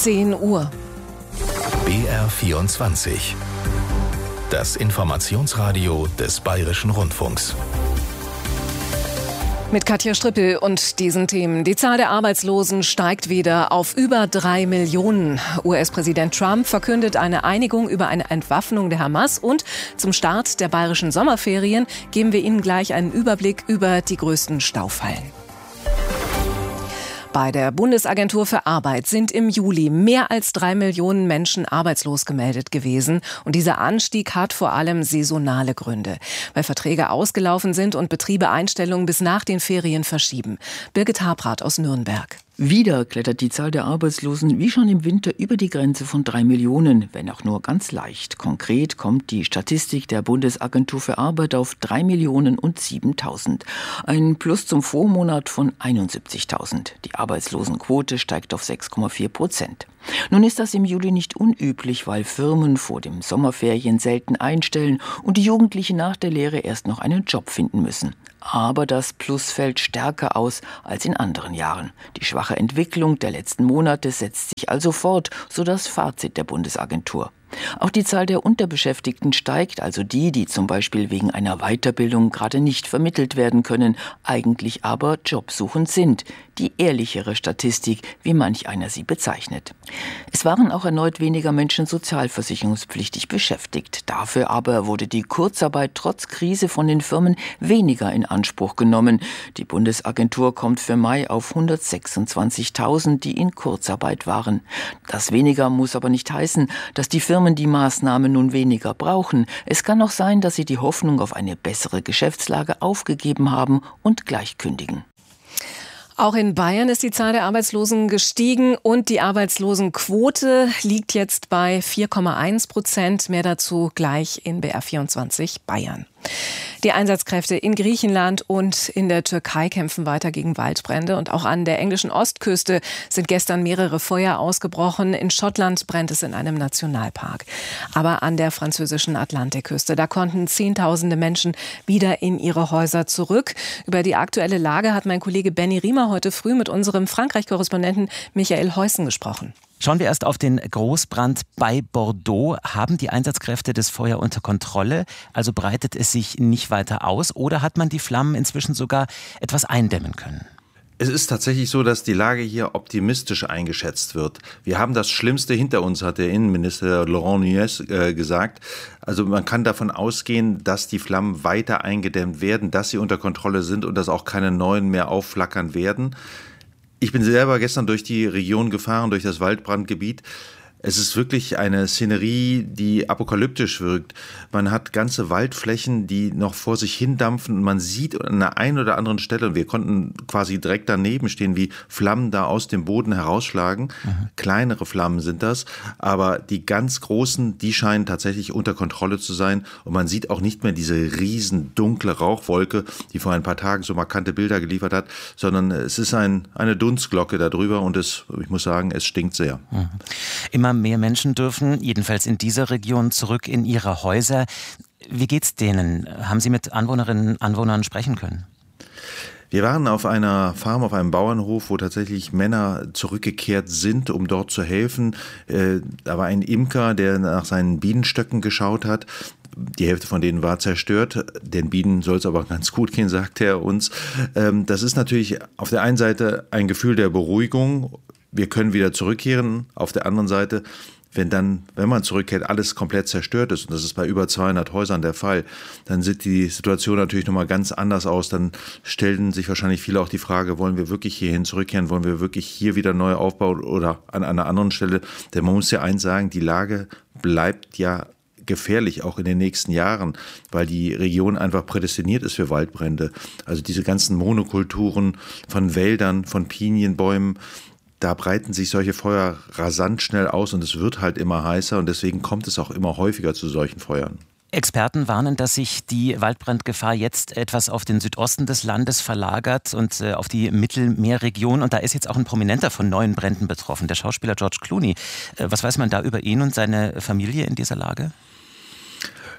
10 Uhr. BR24. Das Informationsradio des Bayerischen Rundfunks. Mit Katja Strippel und diesen Themen. Die Zahl der Arbeitslosen steigt wieder auf über 3 Millionen. US-Präsident Trump verkündet eine Einigung über eine Entwaffnung der Hamas. Und zum Start der bayerischen Sommerferien geben wir Ihnen gleich einen Überblick über die größten Staufallen. Bei der Bundesagentur für Arbeit sind im Juli mehr als 3 Millionen Menschen arbeitslos gemeldet gewesen. Und dieser Anstieg hat vor allem saisonale Gründe, weil Verträge ausgelaufen sind und Betriebe Einstellungen bis nach den Ferien verschieben. Birgit Habrath aus Nürnberg. Wieder klettert die Zahl der Arbeitslosen wie schon im Winter über die Grenze von 3 Millionen, wenn auch nur ganz leicht. Konkret kommt die Statistik der Bundesagentur für Arbeit auf 3.007.000. Ein Plus zum Vormonat von 71.000. Die Arbeitslosenquote steigt auf 6,4%. Nun ist das im Juli nicht unüblich, weil Firmen vor dem Sommerferien selten einstellen und die Jugendlichen nach der Lehre erst noch einen Job finden müssen. Aber das Plus fällt stärker aus als in anderen Jahren. Die schwache Entwicklung der letzten Monate setzt sich also fort, so das Fazit der Bundesagentur. Auch die Zahl der Unterbeschäftigten steigt, also die zum Beispiel wegen einer Weiterbildung gerade nicht vermittelt werden können, eigentlich aber jobsuchend sind. Die ehrlichere Statistik, wie manch einer sie bezeichnet. Es waren auch erneut weniger Menschen sozialversicherungspflichtig beschäftigt. Dafür aber wurde die Kurzarbeit trotz Krise von den Firmen weniger in Anspruch genommen. Die Bundesagentur kommt für Mai auf 126.000, die in Kurzarbeit waren. Das weniger muss aber nicht heißen, dass die Firmen die Maßnahme nun weniger brauchen. Es kann auch sein, dass sie die Hoffnung auf eine bessere Geschäftslage aufgegeben haben und gleich kündigen. Auch in Bayern ist die Zahl der Arbeitslosen gestiegen und die Arbeitslosenquote liegt jetzt bei 4,1%. Mehr dazu gleich in BR24 Bayern. Die Einsatzkräfte in Griechenland und in der Türkei kämpfen weiter gegen Waldbrände. Und auch an der englischen Ostküste sind gestern mehrere Feuer ausgebrochen. In Schottland brennt es in einem Nationalpark. Aber an der französischen Atlantikküste, da konnten Zehntausende Menschen wieder in ihre Häuser zurück. Über die aktuelle Lage hat mein Kollege Benny Riemer heute früh mit unserem Frankreich-Korrespondenten Michael Heussen gesprochen. Schauen wir erst auf den Großbrand bei Bordeaux. Haben die Einsatzkräfte das Feuer unter Kontrolle? Also breitet es sich nicht weiter aus? Oder hat man die Flammen inzwischen sogar etwas eindämmen können? Es ist tatsächlich so, dass die Lage hier optimistisch eingeschätzt wird. Wir haben das Schlimmste hinter uns, hat der Innenminister Laurent Nunez gesagt. Also man kann davon ausgehen, dass die Flammen weiter eingedämmt werden, dass sie unter Kontrolle sind und dass auch keine neuen mehr aufflackern werden. Ich bin selber gestern durch die Region gefahren, durch das Waldbrandgebiet. Es ist wirklich eine Szenerie, die apokalyptisch wirkt. Man hat ganze Waldflächen, die noch vor sich hindampfen und man sieht an der einen oder anderen Stelle, und wir konnten quasi direkt daneben stehen, wie Flammen da aus dem Boden herausschlagen. Kleinere Flammen sind das, aber die ganz großen, die scheinen tatsächlich unter Kontrolle zu sein und man sieht auch nicht mehr diese riesen dunkle Rauchwolke, die vor ein paar Tagen so markante Bilder geliefert hat, sondern es ist eine Dunstglocke darüber und ich muss sagen, es stinkt sehr. Immer mehr Menschen dürfen, jedenfalls in dieser Region, zurück in ihre Häuser. Wie geht's denen? Haben Sie mit Anwohnerinnen und Anwohnern sprechen können? Wir waren auf einer Farm, auf einem Bauernhof, wo tatsächlich Männer zurückgekehrt sind, um dort zu helfen. Da war ein Imker, der nach seinen Bienenstöcken geschaut hat. Die Hälfte von denen war zerstört. Den Bienen soll es aber ganz gut gehen, sagt er uns. Das ist natürlich auf der einen Seite ein Gefühl der Beruhigung. Wir können wieder zurückkehren. Auf der anderen Seite, wenn man zurückkehrt, alles komplett zerstört ist, und das ist bei über 200 Häusern der Fall, dann sieht die Situation natürlich nochmal ganz anders aus. Dann stellen sich wahrscheinlich viele auch die Frage, wollen wir wirklich hierhin zurückkehren? Wollen wir wirklich hier wieder neu aufbauen oder an einer anderen Stelle? Denn man muss ja eins sagen, die Lage bleibt ja gefährlich, auch in den nächsten Jahren, weil die Region einfach prädestiniert ist für Waldbrände. Also diese ganzen Monokulturen von Wäldern, von Pinienbäumen, da breiten sich solche Feuer rasant schnell aus und es wird halt immer heißer und deswegen kommt es auch immer häufiger zu solchen Feuern. Experten warnen, dass sich die Waldbrandgefahr jetzt etwas auf den Südosten des Landes verlagert und auf die Mittelmeerregion. Und da ist jetzt auch ein Prominenter von neuen Bränden betroffen, der Schauspieler George Clooney. Was weiß man da über ihn und seine Familie in dieser Lage?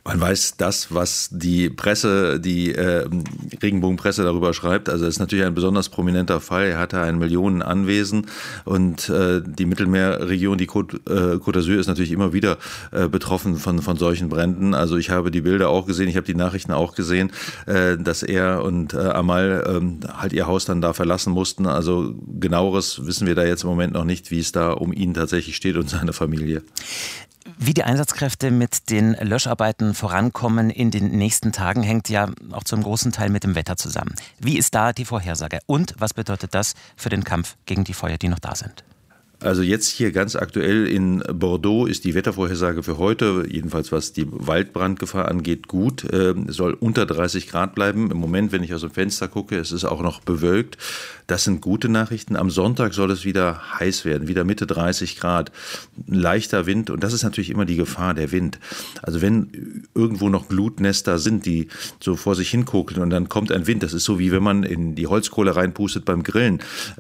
Man weiß das, was die Presse, die Regenbogenpresse darüber schreibt. Also es ist natürlich ein besonders prominenter Fall. Er hatte ein Millionenanwesen und die Mittelmeerregion, die Côte d'Azur ist natürlich immer wieder betroffen von solchen Bränden. Also ich habe die Bilder auch gesehen, ich habe die Nachrichten auch gesehen, dass er und Amal halt ihr Haus dann da verlassen mussten. Also genaueres wissen wir da jetzt im Moment noch nicht, wie es da um ihn tatsächlich steht und seine Familie. Wie die Einsatzkräfte mit den Löscharbeiten vorankommen in den nächsten Tagen, hängt ja auch zum großen Teil mit dem Wetter zusammen. Wie ist da die Vorhersage und was bedeutet das für den Kampf gegen die Feuer, die noch da sind? Also jetzt hier ganz aktuell in Bordeaux ist die Wettervorhersage für heute, jedenfalls was die Waldbrandgefahr angeht, gut. Es soll unter 30 Grad bleiben. Im Moment, wenn ich aus dem Fenster gucke, es ist auch noch bewölkt. Das sind gute Nachrichten. Am Sonntag soll es wieder heiß werden, wieder Mitte 30 Grad. Ein leichter Wind und das ist natürlich immer die Gefahr, der Wind. Also wenn irgendwo noch Glutnester sind, die so vor sich hinkokeln und dann kommt ein Wind, das ist so wie wenn man in die Holzkohle reinpustet beim Grillen,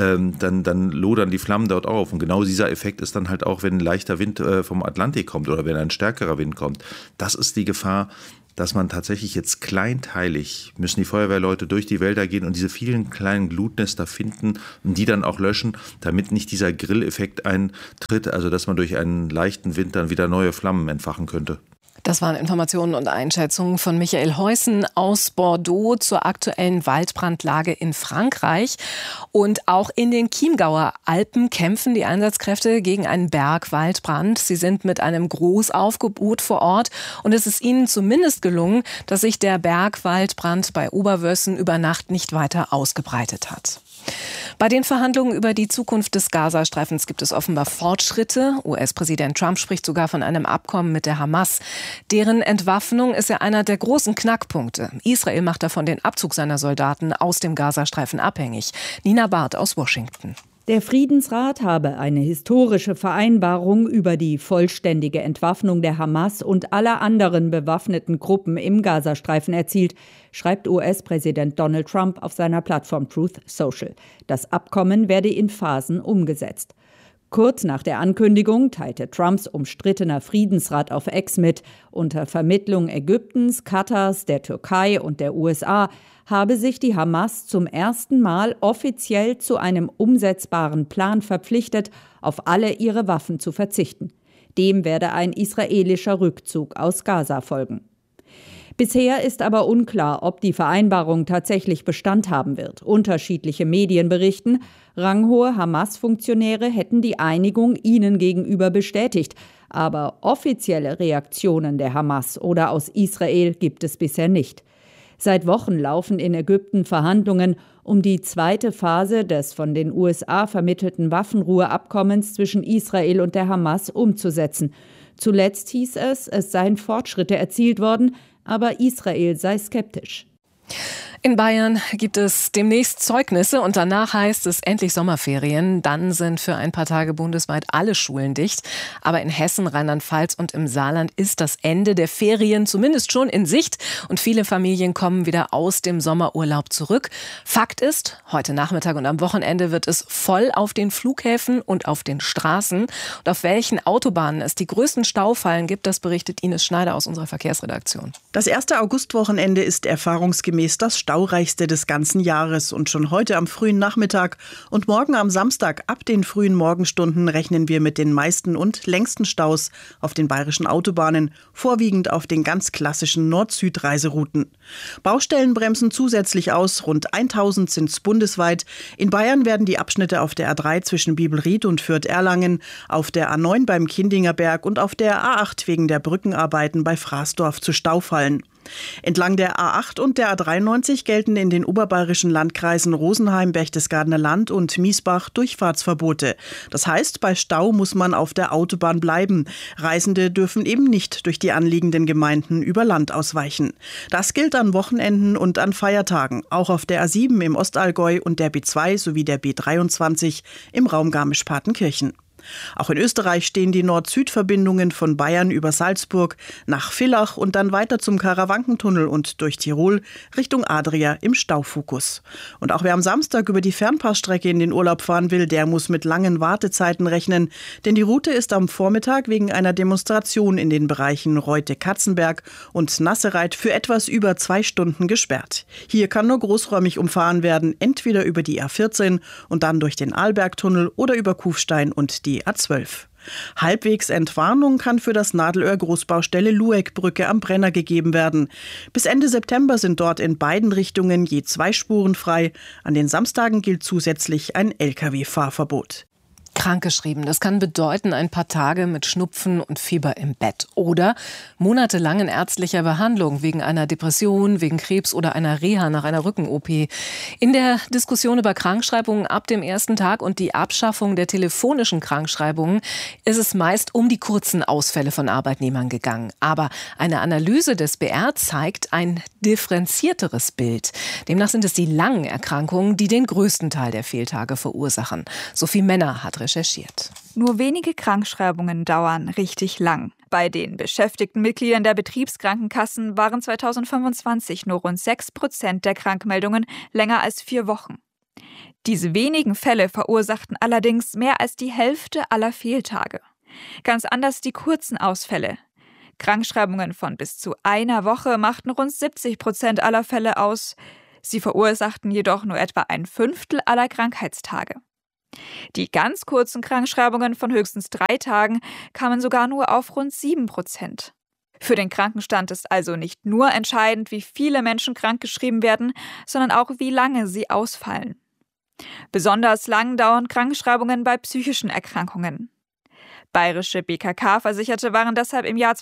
dann lodern die Flammen dort auf. Und genau dieser Effekt ist dann halt auch, wenn ein leichter Wind vom Atlantik kommt oder wenn ein stärkerer Wind kommt. Das ist die Gefahr, dass man tatsächlich jetzt kleinteilig, müssen die Feuerwehrleute durch die Wälder gehen und diese vielen kleinen Glutnester finden und die dann auch löschen, damit nicht dieser Grilleffekt eintritt, also dass man durch einen leichten Wind dann wieder neue Flammen entfachen könnte. Das waren Informationen und Einschätzungen von Michael Heusen aus Bordeaux zur aktuellen Waldbrandlage in Frankreich. Und auch in den Chiemgauer Alpen kämpfen die Einsatzkräfte gegen einen Bergwaldbrand. Sie sind mit einem Großaufgebot vor Ort und es ist ihnen zumindest gelungen, dass sich der Bergwaldbrand bei Oberwössen über Nacht nicht weiter ausgebreitet hat. Bei den Verhandlungen über die Zukunft des Gazastreifens gibt es offenbar Fortschritte. US-Präsident Trump spricht sogar von einem Abkommen mit der Hamas. Deren Entwaffnung ist ja einer der großen Knackpunkte. Israel macht davon den Abzug seiner Soldaten aus dem Gazastreifen abhängig. Nina Barth aus Washington. Der Friedensrat habe eine historische Vereinbarung über die vollständige Entwaffnung der Hamas und aller anderen bewaffneten Gruppen im Gazastreifen erzielt, schreibt US-Präsident Donald Trump auf seiner Plattform Truth Social. Das Abkommen werde in Phasen umgesetzt. Kurz nach der Ankündigung teilte Trumps umstrittener Friedensrat auf X mit, unter Vermittlung Ägyptens, Katars, der Türkei und der USA habe sich die Hamas zum ersten Mal offiziell zu einem umsetzbaren Plan verpflichtet, auf alle ihre Waffen zu verzichten. Dem werde ein israelischer Rückzug aus Gaza folgen. Bisher ist aber unklar, ob die Vereinbarung tatsächlich Bestand haben wird. Unterschiedliche Medien berichten, ranghohe Hamas-Funktionäre hätten die Einigung ihnen gegenüber bestätigt. Aber offizielle Reaktionen der Hamas oder aus Israel gibt es bisher nicht. Seit Wochen laufen in Ägypten Verhandlungen, um die zweite Phase des von den USA vermittelten Waffenruheabkommens zwischen Israel und der Hamas umzusetzen. Zuletzt hieß es seien Fortschritte erzielt worden, aber Israel sei skeptisch. In Bayern gibt es demnächst Zeugnisse und danach heißt es endlich Sommerferien. Dann sind für ein paar Tage bundesweit alle Schulen dicht. Aber in Hessen, Rheinland-Pfalz und im Saarland ist das Ende der Ferien zumindest schon in Sicht. Und viele Familien kommen wieder aus dem Sommerurlaub zurück. Fakt ist, heute Nachmittag und am Wochenende wird es voll auf den Flughäfen und auf den Straßen. Und auf welchen Autobahnen es die größten Staufallen gibt, das berichtet Ines Schneider aus unserer Verkehrsredaktion. Das erste Augustwochenende ist erfahrungsgemäß das staureichste des ganzen Jahres und schon heute am frühen Nachmittag und morgen am Samstag ab den frühen Morgenstunden rechnen wir mit den meisten und längsten Staus auf den bayerischen Autobahnen, vorwiegend auf den ganz klassischen Nord-Süd-Reiserouten. Baustellen bremsen zusätzlich aus, rund 1000 sind es bundesweit. In Bayern werden die Abschnitte auf der A3 zwischen Bielried und Fürth-Erlangen, auf der A9 beim Kindinger Berg und auf der A8 wegen der Brückenarbeiten bei Fraßdorf zu Staufallen. Entlang der A8 und der A93 gelten in den oberbayerischen Landkreisen Rosenheim, Berchtesgadener Land und Miesbach Durchfahrtsverbote. Das heißt, bei Stau muss man auf der Autobahn bleiben. Reisende dürfen eben nicht durch die anliegenden Gemeinden über Land ausweichen. Das gilt an Wochenenden und an Feiertagen, auch auf der A7 im Ostallgäu und der B2 sowie der B23 im Raum Garmisch-Partenkirchen. Auch in Österreich stehen die Nord-Süd-Verbindungen von Bayern über Salzburg nach Villach und dann weiter zum Karawankentunnel und durch Tirol Richtung Adria im Staufokus. Und auch wer am Samstag über die Fernpassstrecke in den Urlaub fahren will, der muss mit langen Wartezeiten rechnen. Denn die Route ist am Vormittag wegen einer Demonstration in den Bereichen Reute-Katzenberg und Nassereit für etwas über 2 Stunden gesperrt. Hier kann nur großräumig umfahren werden, entweder über die A14 und dann durch den Arlbergtunnel oder über Kufstein und die A12. Halbwegs Entwarnung kann für das Nadelöhr-Großbaustelle Lueckbrücke am Brenner gegeben werden. Bis Ende September sind dort in beiden Richtungen je 2 Spuren frei. An den Samstagen gilt zusätzlich ein Lkw-Fahrverbot. Krankgeschrieben, das kann bedeuten, ein paar Tage mit Schnupfen und Fieber im Bett oder monatelang in ärztlicher Behandlung wegen einer Depression, wegen Krebs oder einer Reha nach einer Rücken-OP. In der Diskussion über Krankschreibungen ab dem ersten Tag und die Abschaffung der telefonischen Krankschreibungen ist es meist um die kurzen Ausfälle von Arbeitnehmern gegangen. Aber eine Analyse des BR zeigt ein differenzierteres Bild. Demnach sind es die langen Erkrankungen, die den größten Teil der Fehltage verursachen. Sophie Männer hat recherchiert. Nur wenige Krankschreibungen dauern richtig lang. Bei den beschäftigten Mitgliedern der Betriebskrankenkassen waren 2025 nur rund 6% der Krankmeldungen länger als 4 Wochen. Diese wenigen Fälle verursachten allerdings mehr als die Hälfte aller Fehltage. Ganz anders die kurzen Ausfälle. Krankschreibungen von bis zu einer Woche machten rund 70% aller Fälle aus. Sie verursachten jedoch nur etwa 1/5 aller Krankheitstage. Die ganz kurzen Krankschreibungen von höchstens 3 Tagen kamen sogar nur auf rund 7%. Für den Krankenstand ist also nicht nur entscheidend, wie viele Menschen krankgeschrieben werden, sondern auch, wie lange sie ausfallen. Besonders lang dauern Krankschreibungen bei psychischen Erkrankungen. Bayerische BKK-Versicherte waren deshalb im Jahr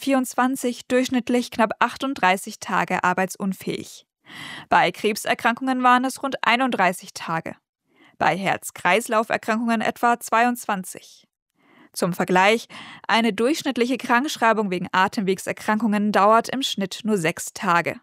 2024 durchschnittlich knapp 38 Tage arbeitsunfähig. Bei Krebserkrankungen waren es rund 31 Tage. Bei Herz-Kreislauf-Erkrankungen etwa 22. Zum Vergleich, eine durchschnittliche Krankschreibung wegen Atemwegserkrankungen dauert im Schnitt nur 6 Tage.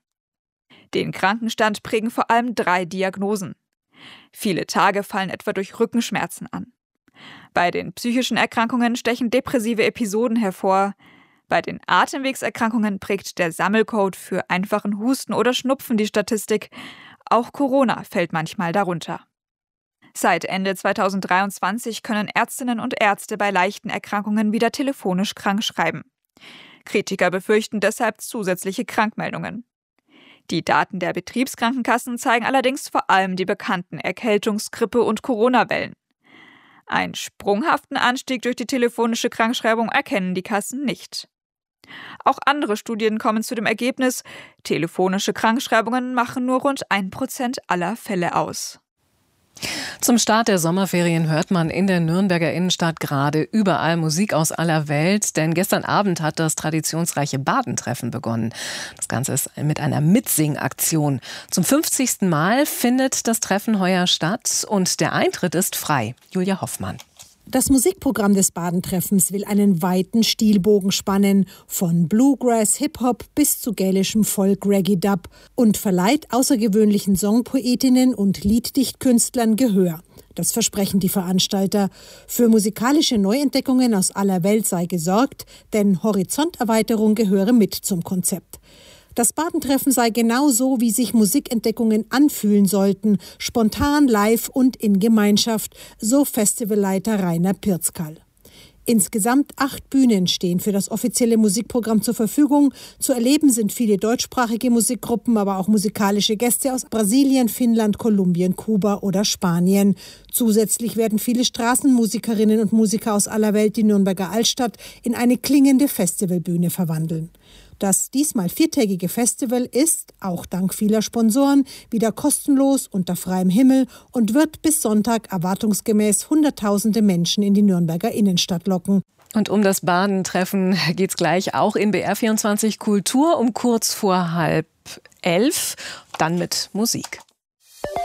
Den Krankenstand prägen vor allem 3 Diagnosen. Viele Tage fallen etwa durch Rückenschmerzen an. Bei den psychischen Erkrankungen stechen depressive Episoden hervor. Bei den Atemwegserkrankungen prägt der Sammelcode für einfachen Husten oder Schnupfen die Statistik. Auch Corona fällt manchmal darunter. Seit Ende 2023 können Ärztinnen und Ärzte bei leichten Erkrankungen wieder telefonisch krankschreiben. Kritiker befürchten deshalb zusätzliche Krankmeldungen. Die Daten der Betriebskrankenkassen zeigen allerdings vor allem die bekannten Erkältungs-, Grippe- und Corona-Wellen. Einen sprunghaften Anstieg durch die telefonische Krankschreibung erkennen die Kassen nicht. Auch andere Studien kommen zu dem Ergebnis, telefonische Krankschreibungen machen nur rund 1% aller Fälle aus. Zum Start der Sommerferien hört man in der Nürnberger Innenstadt gerade überall Musik aus aller Welt, denn gestern Abend hat das traditionsreiche Badentreffen begonnen. Das Ganze ist mit einer Mitsingaktion. Zum 50. Mal findet das Treffen heuer statt und der Eintritt ist frei. Julia Hoffmann. Das Musikprogramm des Badentreffens will einen weiten Stilbogen spannen, von Bluegrass, Hip-Hop bis zu gälischem Folk-Reggae-Dub und verleiht außergewöhnlichen Songpoetinnen und Lieddichtkünstlern Gehör. Das versprechen die Veranstalter. Für musikalische Neuentdeckungen aus aller Welt sei gesorgt, denn Horizonterweiterung gehöre mit zum Konzept. Das Badentreffen sei genau so, wie sich Musikentdeckungen anfühlen sollten, spontan, live und in Gemeinschaft, so Festivalleiter Rainer Pirzkal. Insgesamt 8 Bühnen stehen für das offizielle Musikprogramm zur Verfügung. Zu erleben sind viele deutschsprachige Musikgruppen, aber auch musikalische Gäste aus Brasilien, Finnland, Kolumbien, Kuba oder Spanien. Zusätzlich werden viele Straßenmusikerinnen und Musiker aus aller Welt die Nürnberger Altstadt in eine klingende Festivalbühne verwandeln. Das diesmal 4-tägige Festival ist, auch dank vieler Sponsoren, wieder kostenlos unter freiem Himmel und wird bis Sonntag erwartungsgemäß Hunderttausende Menschen in die Nürnberger Innenstadt locken. Und um das Badentreffen geht's gleich auch in BR24 Kultur um kurz vor 10:30, dann mit Musik.